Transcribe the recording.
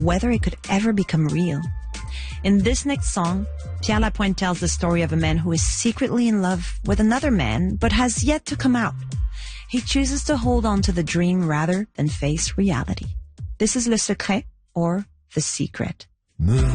whether it could ever become real. In this next song, Pierre Lapointe tells the story of a man who is secretly in love with another man, but has yet to come out. He chooses to hold on to the dream rather than face reality. This is Le Secret, or The Secret.